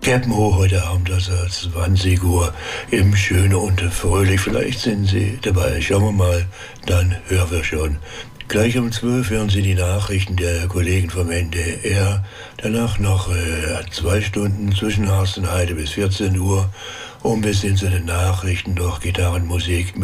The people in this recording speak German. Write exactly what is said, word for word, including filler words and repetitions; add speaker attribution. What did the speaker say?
Speaker 1: Käppen hoch heute Abend, also zwanzig Uhr im Schöne und Fröhlich. Vielleicht sind Sie dabei. Schauen wir mal, dann hören wir schon. Gleich um zwölf hören Sie die Nachrichten der Kollegen vom N D R. Danach noch äh, zwei Stunden zwischen Harstenheide bis vierzehn Uhr. Und bis hin zu den Nachrichten noch Gitarrenmusik